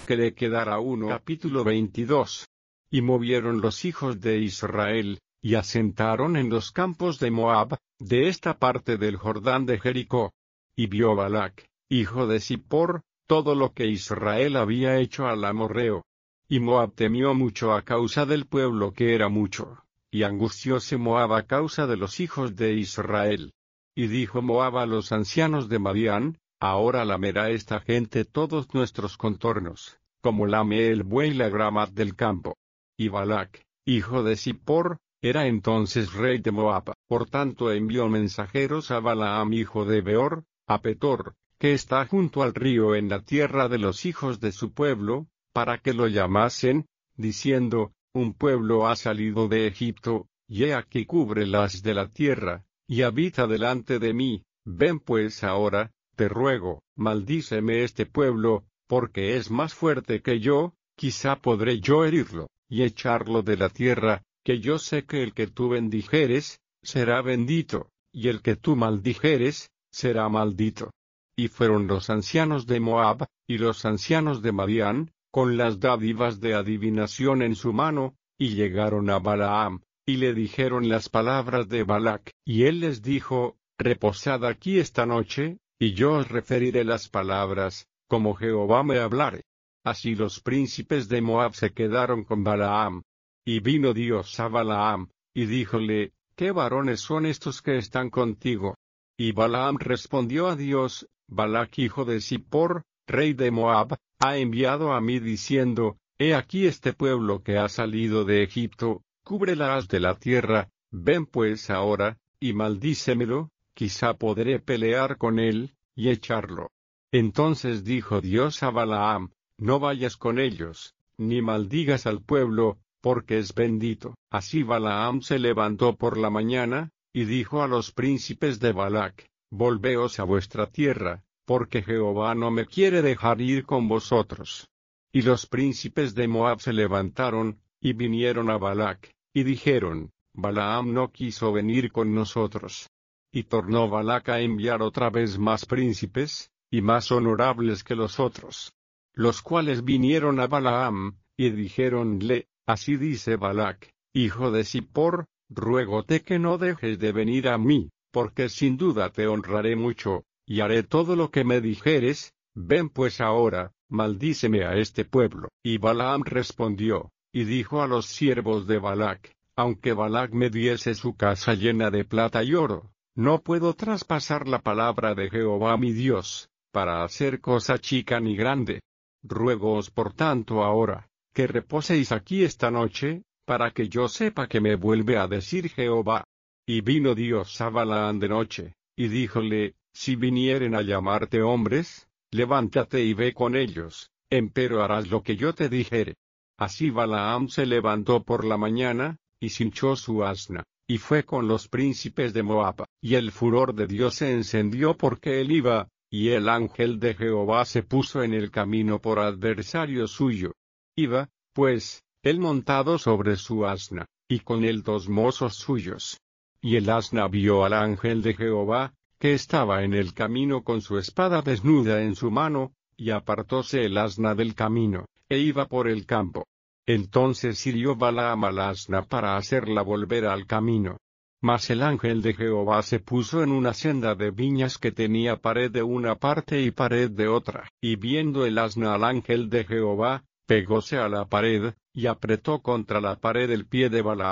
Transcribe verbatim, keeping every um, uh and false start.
que le quedara uno. Capítulo veintidós. Y movieron los hijos de Israel, y asentaron en los campos de Moab, de esta parte del Jordán de Jericó. Y vio Balac, hijo de Zippor, todo lo que Israel había hecho al amorreo. Y Moab temió mucho a causa del pueblo que era mucho, y angustióse Moab a causa de los hijos de Israel. Y dijo Moab a los ancianos de Madián: ahora lamerá esta gente todos nuestros contornos, como lame el buey la grama del campo. Y Balac, hijo de Zippor, era entonces rey de Moab. Por tanto envió mensajeros a Balaam hijo de Beor, a Petor, que está junto al río en la tierra de los hijos de su pueblo, para que lo llamasen, diciendo: un pueblo ha salido de Egipto, y he aquí cubre las de la tierra, y habita delante de mí. Ven pues ahora, te ruego, maldíceme este pueblo, porque es más fuerte que yo, quizá podré yo herirlo, y echarlo de la tierra, que yo sé que el que tú bendijeres, será bendito, y el que tú maldijeres, será maldito. Y fueron los ancianos de Moab, y los ancianos de Madián, con las dádivas de adivinación en su mano, y llegaron a Balaam, y le dijeron las palabras de Balac. Y él les dijo: reposad aquí esta noche, y yo os referiré las palabras, como Jehová me hablare. Así los príncipes de Moab se quedaron con Balaam. Y vino Dios a Balaam, y díjole: ¿qué varones son estos que están contigo? Y Balaam respondió a Dios: Balac hijo de Zippor, rey de Moab, ha enviado a mí diciendo: he aquí este pueblo que ha salido de Egipto, cubre la haz de la tierra. Ven pues ahora, y maldícemelo, quizá podré pelear con él, y echarlo. Entonces dijo Dios a Balaam: no vayas con ellos, ni maldigas al pueblo, porque es bendito. Así Balaam se levantó por la mañana, y dijo a los príncipes de Balac: volveos a vuestra tierra, porque Jehová no me quiere dejar ir con vosotros. Y los príncipes de Moab se levantaron, y vinieron a Balac, y dijeron: Balaam no quiso venir con nosotros. Y tornó Balac a enviar otra vez más príncipes, y más honorables que los otros, los cuales vinieron a Balaam, y dijéronle: así dice Balac, hijo de Zippor, ruégote que no dejes de venir a mí, porque sin duda te honraré mucho, y haré todo lo que me dijeres. Ven pues ahora, maldíceme a este pueblo. Y Balaam respondió, y dijo a los siervos de Balac: aunque Balac me diese su casa llena de plata y oro, no puedo traspasar la palabra de Jehová mi Dios, para hacer cosa chica ni grande. Ruégoos por tanto ahora, que reposéis aquí esta noche, para que yo sepa que me vuelve a decir Jehová. Y vino Dios a Balaam de noche, y díjole: si vinieren a llamarte hombres, levántate y ve con ellos, empero harás lo que yo te dijere. Así Balaam se levantó por la mañana, y cinchó su asna, y fue con los príncipes de Moab. Y el furor de Dios se encendió porque él iba, y el ángel de Jehová se puso en el camino por adversario suyo. Iba, pues, él montado sobre su asna, y con él dos mozos suyos. Y el asna vio al ángel de Jehová, que estaba en el camino con su espada desnuda en su mano, y apartóse el asna del camino, e iba por el campo. Entonces hirió Balaam al asna para hacerla volver al camino. Mas el ángel de Jehová se puso en una senda de viñas que tenía pared de una parte y pared de otra. Y viendo el asna al ángel de Jehová, pegóse a la pared, y apretó contra la pared el pie de Balaam.